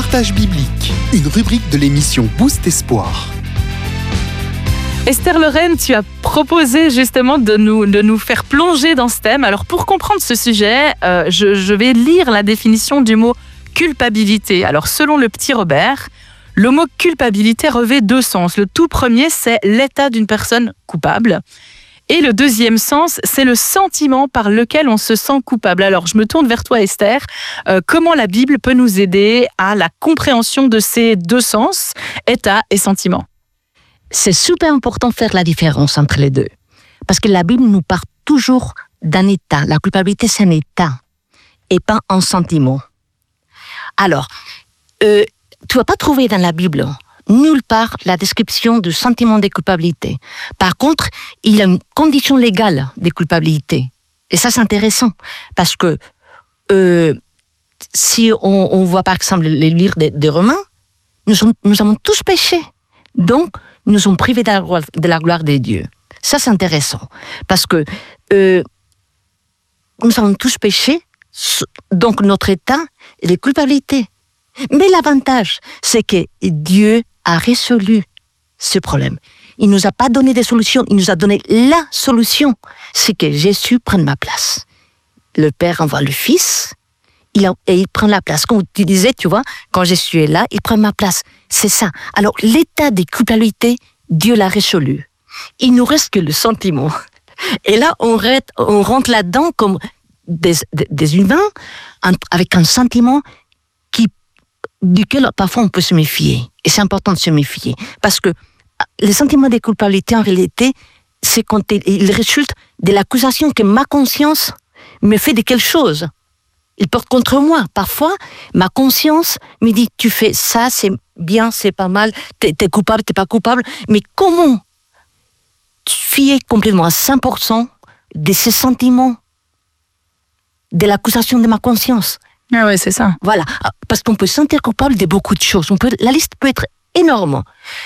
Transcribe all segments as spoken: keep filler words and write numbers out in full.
Partage biblique, une rubrique de l'émission Boost Espoir. Esther Lorraine, tu as proposé justement de nous, de nous faire plonger dans ce thème. Alors pour comprendre ce sujet, euh, je, je vais lire la définition du mot culpabilité. Alors selon le petit Robert, le mot culpabilité revêt deux sens. Le tout premier, c'est l'état d'une personne coupable. Et le deuxième sens, c'est le sentiment par lequel on se sent coupable. Alors je me tourne vers toi Esther. Euh, comment la Bible peut nous aider à la compréhension de ces deux sens, état et sentiment ? C'est super important de faire la différence entre les deux. Parce que la Bible nous parle toujours d'un état. La culpabilité, c'est un état et pas un sentiment. Alors, euh, tu ne vas pas trouver dans la Bible nulle part la description du sentiment de culpabilité. Par contre, il y a une condition légale de culpabilité. Et ça, c'est intéressant. Parce que euh, si on, on voit par exemple les livres des de Romains, nous, sommes, nous avons tous péché. Donc, nous sommes privés de la, gloire, de la gloire de Dieu. Ça, c'est intéressant. Parce que euh, nous avons tous péché, donc notre état est de culpabilité. Mais l'avantage, c'est que Dieu a résolu ce problème. Il ne nous a pas donné des solutions, il nous a donné la solution. C'est que Jésus prenne ma place. Le Père envoie le Fils, il a, et il prend la place. Comme tu disais, tu vois, quand Jésus est là, il prend ma place. C'est ça. Alors, l'état de culpabilité, Dieu l'a résolu. Il nous reste que le sentiment. Et là, on rentre, on rentre là-dedans comme des, des, des humains avec un sentiment qui, duquel parfois on peut se méfier. Et c'est important de se méfier. Parce que les sentiments de culpabilité, en réalité, c'est quand il résulte de l'accusation que ma conscience me fait de quelque chose. Il porte contre moi. Parfois, ma conscience me dit, tu fais ça, c'est bien, c'est pas mal, t'es, t'es coupable, t'es pas coupable. Mais comment fier complètement à cent pour cent de ces sentiments, de l'accusation de ma conscience? Ah ouais, c'est ça. Voilà. Parce qu'on peut se sentir coupable de beaucoup de choses. On peut, la liste peut être énorme.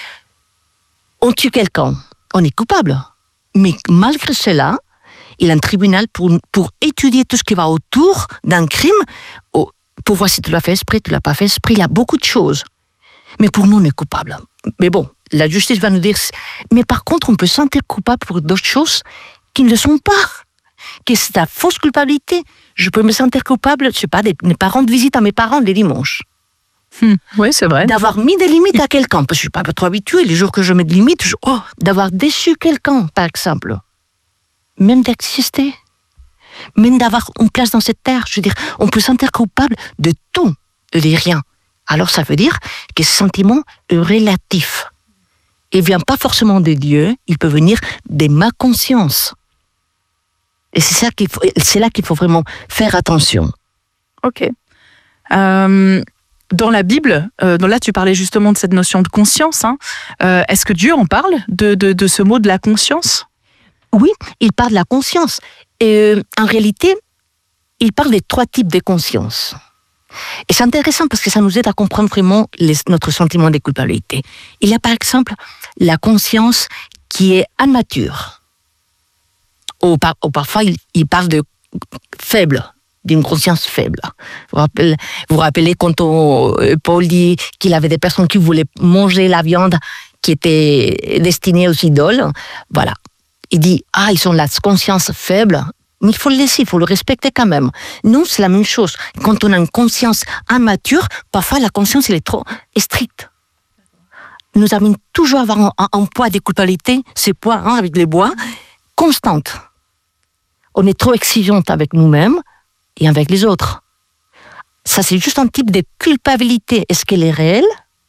On tue quelqu'un, on est coupable. Mais malgré cela, il y a un tribunal pour, pour étudier tout ce qui va autour d'un crime, pour voir si tu l'as fait exprès, tu l'as pas fait exprès. Il y a beaucoup de choses. Mais pour nous, on est coupable. Mais bon, la justice va nous dire... Mais par contre, on peut se sentir coupable pour d'autres choses qui ne le sont pas. Que c'est la fausse culpabilité. Je peux me sentir coupable, je sais pas, de ne pas rendre visite à mes parents les dimanches. Hum, oui, c'est vrai. D'avoir mis des limites à quelqu'un, parce que je suis pas trop habituée. Les jours que je mets des limites, je... oh, d'avoir déçu quelqu'un, par exemple. Même d'exister, même d'avoir une place dans cette terre. Je veux dire, on peut se sentir coupable de tout et de rien. Alors ça veut dire que ce sentiment est relatif. Il ne vient pas forcément de Dieu, il peut venir de ma conscience. Et c'est, ça qu'il faut, c'est là qu'il faut vraiment faire attention. Ok. Euh, dans la Bible, euh, là tu parlais justement de cette notion de conscience. Hein, euh, est-ce que Dieu en parle de, de, de ce mot de la conscience ? Oui, il parle de la conscience. Et euh, en réalité, il parle des trois types de conscience. Et c'est intéressant parce que ça nous aide à comprendre vraiment les, notre sentiment de culpabilité. Il y a par exemple la conscience qui est immature. Ou, par, ou parfois, il, il parle de faible, d'une conscience faible. Vous vous rappelez, vous vous rappelez quand on, Paul dit qu'il avait des personnes qui voulaient manger la viande qui était destinée aux idoles. Voilà. Il dit, ah, ils ont la conscience faible, mais il faut le laisser, il faut le respecter quand même. Nous, c'est la même chose. Quand on a une conscience immature, parfois la conscience, elle est trop stricte. Nous avons toujours avoir un, un, un poids de culpabilité, ces poids hein, avec les bois, constante. On est trop exigeante avec nous-mêmes et avec les autres. Ça, c'est juste un type de culpabilité. Est-ce qu'elle est réelle ?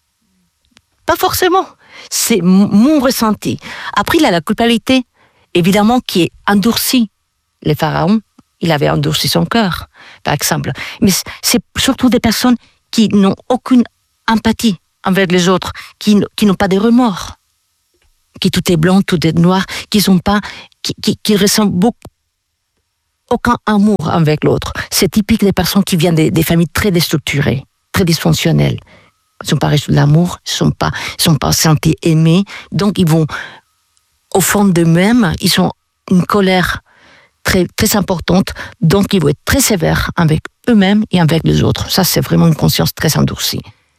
Pas forcément. C'est mon ressenti. Après, il y a la culpabilité évidemment, qui est endurci. Le pharaon, il avait endurci son cœur, par exemple. Mais c'est surtout des personnes qui n'ont aucune empathie envers les autres, qui, qui n'ont pas de remords, qui tout est blanc, tout est noir, qui n'ont pas, qui, qui, qui ressentent beaucoup, aucun amour avec l'autre. C'est typique des personnes qui viennent des, des familles très déstructurées, très dysfonctionnelles. Ils ne sont pas reçus de l'amour, ils ne sont pas, ils sont pas sentis aimés, donc ils vont au fond d'eux-mêmes, ils ont une colère très, très importante, donc ils vont être très sévères avec eux-mêmes et avec les autres. Ça, c'est vraiment une conscience très endurcie.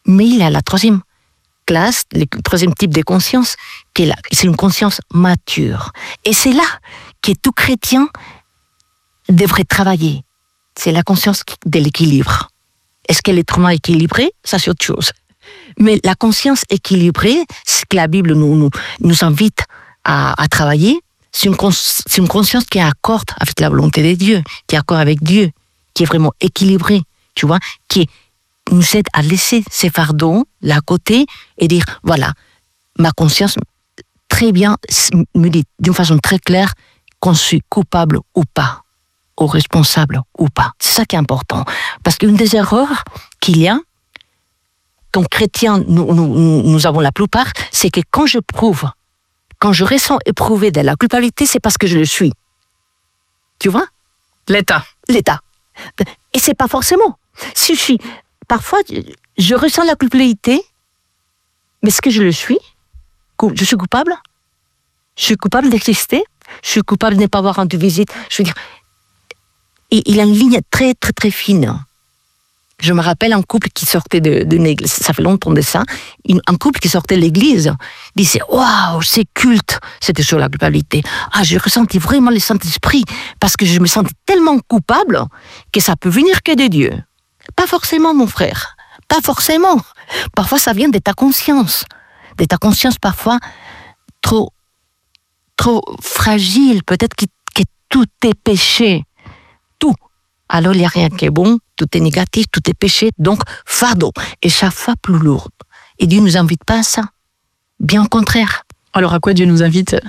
Mais il y a la troisième classe, le troisième type de conscience, qui est là, c'est une conscience mature. Et c'est là que tout chrétien devrait travailler. C'est la conscience de l'équilibre. Est-ce que l'être humain est équilibré? Ça, c'est autre chose. Mais la conscience équilibrée, ce que la Bible nous, nous, nous invite à, à travailler, c'est une, cons, c'est une conscience qui est accord avec la volonté de Dieu, qui est accord avec Dieu, qui est vraiment équilibrée, tu vois, qui nous aide à laisser ces fardeaux là à côté et dire, voilà, ma conscience, très bien, me dit d'une façon très claire qu'on suis coupable ou pas, ou responsable ou pas. C'est ça qui est important. Parce qu'une des erreurs qu'il y a, comme chrétiens, nous, nous, nous avons la plupart, c'est que quand je prouve, quand je ressens éprouver de la culpabilité, c'est parce que je le suis. Tu vois? L'état. L'état. Et c'est pas forcément. Si je suis, parfois, je ressens la culpabilité, mais est-ce que je le suis? Je suis coupable? Je suis coupable d'exister? Je suis coupable de ne pas avoir rendu visite? Je veux dire, et il a une ligne très, très, très fine. Je me rappelle un couple qui sortait de, de l'église, ça fait longtemps de ça, une, un couple qui sortait de l'église disait « Waouh, c'est culte !» C'était sur la culpabilité. Ah, j'ai ressenti vraiment le Saint-Esprit parce que je me sentais tellement coupable que ça peut venir que de Dieu. Pas forcément, mon frère, pas forcément. Parfois, ça vient de ta conscience, de ta conscience parfois trop, trop fragile, peut-être que, que tout est péché, tout. Alors, il n'y a rien qui est bon, tout est négatif, tout est péché, donc fardeau, et chaque fois plus lourd. Et Dieu ne nous invite pas à ça, bien au contraire. Alors, à quoi Dieu nous invite?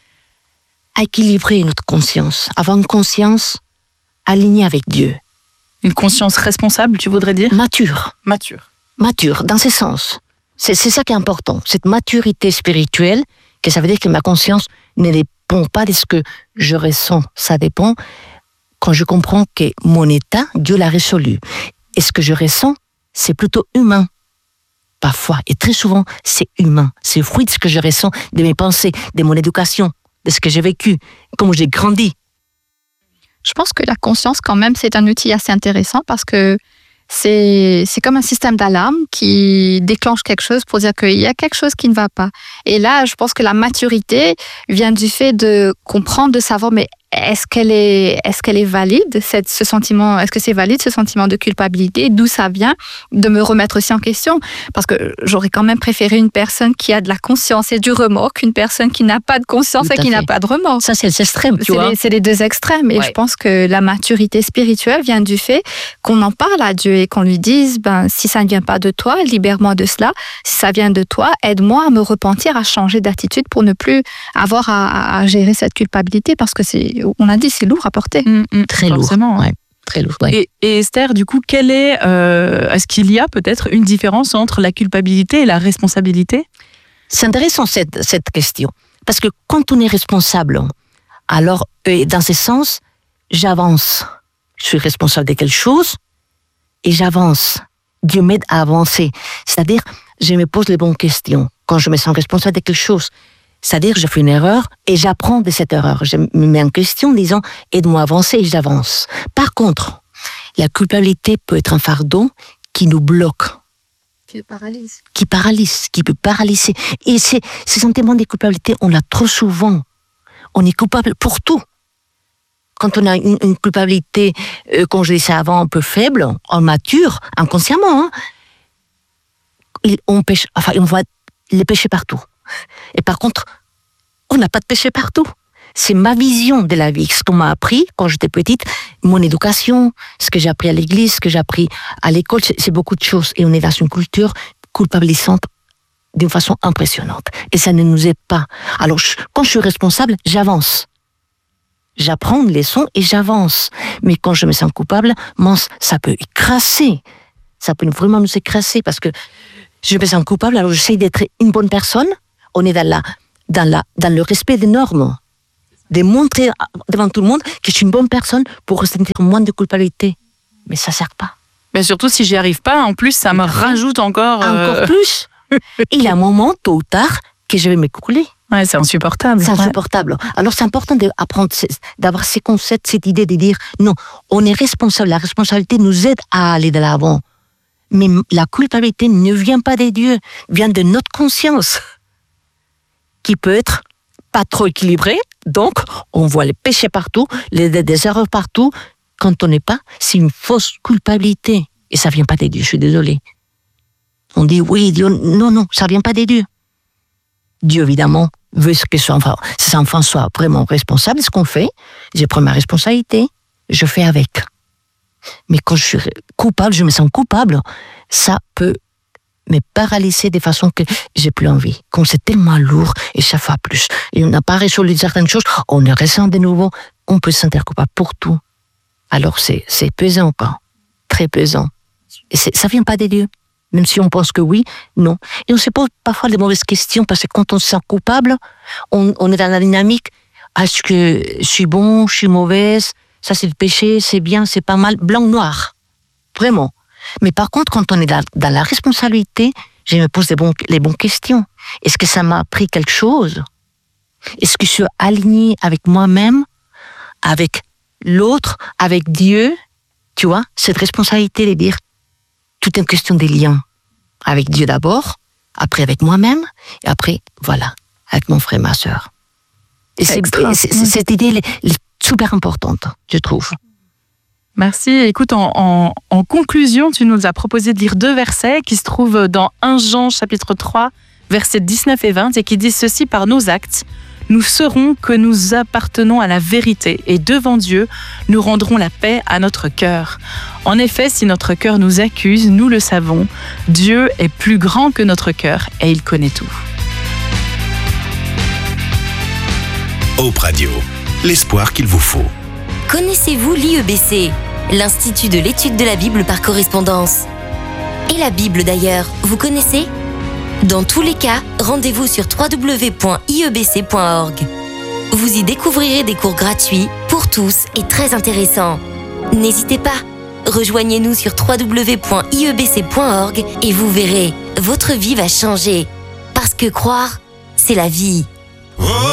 À équilibrer notre conscience, avoir une conscience alignée avec Dieu. Une conscience responsable, tu voudrais dire? Mature. Mature. Mature, dans ce sens. C'est, c'est ça qui est important, cette maturité spirituelle, que ça veut dire que ma conscience ne dépend pas de ce que je ressens, ça dépend quand je comprends que mon état, Dieu l'a résolu. Et ce que je ressens, c'est plutôt humain. Parfois, et très souvent, c'est humain. C'est le fruit de ce que je ressens, de mes pensées, de mon éducation, de ce que j'ai vécu, comment j'ai grandi. Je pense que la conscience, quand même, c'est un outil assez intéressant parce que c'est, c'est comme un système d'alarme qui déclenche quelque chose pour dire qu'il y a quelque chose qui ne va pas. Et là, je pense que la maturité vient du fait de comprendre, de savoir, mais est-ce qu'elle est, est-ce qu'elle est valide, cette, ce sentiment, est-ce que c'est valide, ce sentiment de culpabilité, d'où ça vient, de me remettre aussi en question. Parce que j'aurais quand même préféré une personne qui a de la conscience et du remords qu'une personne qui n'a pas de conscience Tout et qui fait. n'a pas de remords. Ça, c'est les extrêmes, tu c'est vois. Les, c'est les deux extrêmes. Et Ouais. je pense que la maturité spirituelle vient du fait qu'on en parle à Dieu et qu'on lui dise, ben, si ça ne vient pas de toi, libère-moi de cela. Si ça vient de toi, aide-moi à me repentir, à changer d'attitude pour ne plus avoir à, à gérer cette culpabilité parce que c'est, on a dit, c'est lourd à porter. Mmh, mmh, Très lourd. forcément. Ouais. Très lourd. Ouais. Et, et Esther, du coup, quelle est, euh, est-ce qu'il y a peut-être une différence entre la culpabilité et la responsabilité? C'est intéressant cette, cette question. Parce que quand on est responsable, alors, euh, dans ce sens, j'avance. Je suis responsable de quelque chose et j'avance. Dieu m'aide à avancer. C'est-à-dire, je me pose les bonnes questions quand je me sens responsable de quelque chose. C'est-à-dire, je fais une erreur et j'apprends de cette erreur. Je me mets en question en disant, aide-moi à avancer et j'avance. Par contre, la culpabilité peut être un fardeau qui nous bloque. Qui paralyse. Qui paralyse, qui peut paralyser. Et ces, ces sentiments de culpabilité, on l'a trop souvent. On est coupable pour tout. Quand on a une, une culpabilité, euh, comme je disais avant, un peu faible, en mature, inconsciemment, hein, on pêche, enfin, on voit les péchés partout. Et par contre, on n'a pas de péché partout. C'est ma vision de la vie, ce qu'on m'a appris quand j'étais petite, mon éducation, ce que j'ai appris à l'église, ce que j'ai appris à l'école, c'est, c'est beaucoup de choses. Et on est dans une culture culpabilisante d'une façon impressionnante. Et ça ne nous aide pas. Alors, je, quand je suis responsable, j'avance. J'apprends une leçon et j'avance. Mais quand je me sens coupable, ça peut écraser. Ça peut vraiment nous écraser parce que je me sens coupable, alors j'essaie d'être une bonne personne. On est dans, la, dans, la, dans le respect des normes. De montrer devant tout le monde que je suis une bonne personne pour ressentir moins de culpabilité. Mais ça ne sert pas. Mais surtout, si j'y arrive pas, en plus, ça me rajoute encore... Euh... Encore plus. Il y a un moment, tôt ou tard, que je vais m'écrouler. Ouais, c'est insupportable. C'est insupportable. Ouais. Alors, c'est important d'apprendre, d'avoir ces concepts, cette idée de dire, non, on est responsable. La responsabilité nous aide à aller de l'avant. Mais la culpabilité ne vient pas des dieux, vient de notre conscience, qui peut être pas trop équilibrée. Donc, on voit les péchés partout, les, des erreurs partout. Quand on n'est pas, c'est une fausse culpabilité. Et ça vient pas des dieux, je suis désolée. On dit oui, Dieu, non, non, ça vient pas des dieux. Dieu, évidemment, veut que ses enfants, ses enfants soient vraiment responsables de ce qu'on fait. J'ai pris ma responsabilité, je fais avec. Mais quand je suis coupable, je me sens coupable, ça peut me paralyser de façon que j'ai plus envie. Quand c'est tellement lourd, et chaque fois plus, et on n'a pas résolu certaines choses, on le ressent de nouveau, on peut se sentir coupable pour tout. Alors c'est, c'est pesant, quoi. Très pesant. Et c'est, ça vient pas des dieux. Même si on pense que oui, non. Et on se pose parfois des mauvaises questions, parce que quand on se sent coupable, on, on est dans la dynamique, est-ce que je suis bon, je suis mauvaise, ça c'est le péché, c'est bien, c'est pas mal, blanc-noir. Vraiment. Mais par contre, quand on est dans, dans la responsabilité, je me pose les, bons, les bonnes questions. Est-ce que ça m'a appris quelque chose? Est-ce que je suis alignée avec moi-même, avec l'autre, avec Dieu? Tu vois, cette responsabilité de dire, tout est une question des liens. Avec Dieu d'abord, après avec moi-même, et après, voilà, avec mon frère et ma sœur. Et c'est, c'est, c'est, cette idée elle, elle est super importante, je trouve. Merci. Écoute, en, en, en conclusion, tu nous as proposé de lire deux versets qui se trouvent dans premier Jean chapitre trois, versets dix-neuf et vingt, et qui disent ceci: par nos actes, nous saurons que nous appartenons à la vérité, et devant Dieu, nous rendrons la paix à notre cœur. En effet, si notre cœur nous accuse, nous le savons, Dieu est plus grand que notre cœur, et il connaît tout. Hope Radio, l'espoir qu'il vous faut. Connaissez-vous l'I E B C, l'Institut de l'étude de la Bible par correspondance? Et la Bible d'ailleurs, vous connaissez? Dans tous les cas, rendez-vous sur w w w point i e b c point org. Vous y découvrirez des cours gratuits pour tous et très intéressants. N'hésitez pas, rejoignez-nous sur w w w point i e b c point org et vous verrez, votre vie va changer. Parce que croire, c'est la vie.